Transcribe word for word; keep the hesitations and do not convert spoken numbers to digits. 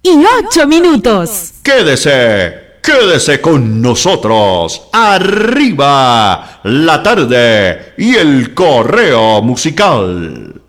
y ocho minutos. Quédese, quédese con nosotros. Arriba la tarde y el correo musical.